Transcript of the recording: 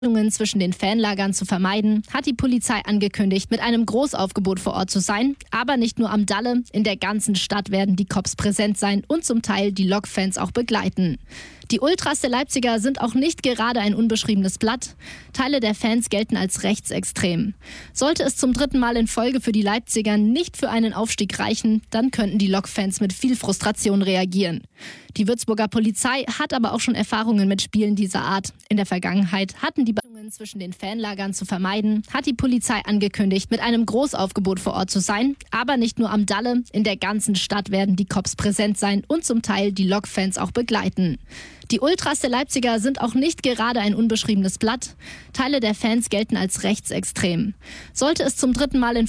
Zwischen den Fanlagern zu vermeiden, hat die Polizei angekündigt, mit einem Großaufgebot vor Ort zu sein. Aber nicht nur am Dalle, in der ganzen Stadt werden die Cops präsent sein und zum Teil die Lokfans auch begleiten. Die Ultras der Leipziger sind auch nicht gerade ein unbeschriebenes Blatt. Teile der Fans gelten als rechtsextrem. Sollte es zum 3. Mal in Folge für die Leipziger nicht für einen Aufstieg reichen, dann könnten die Lokfans mit viel Frustration reagieren. Die Würzburger Polizei hat aber auch schon Erfahrungen mit Spielen dieser Art. In der Vergangenheit hatten die zwischen den Fanlagern zu vermeiden, hat die Polizei angekündigt, mit einem Großaufgebot vor Ort zu sein. Aber nicht nur am Dalle, in der ganzen Stadt werden die Cops präsent sein und zum Teil die Lokfans auch begleiten. Die Ultras der Leipziger sind auch nicht gerade ein unbeschriebenes Blatt. Teile der Fans gelten als rechtsextrem. Sollte es zum 3. Mal in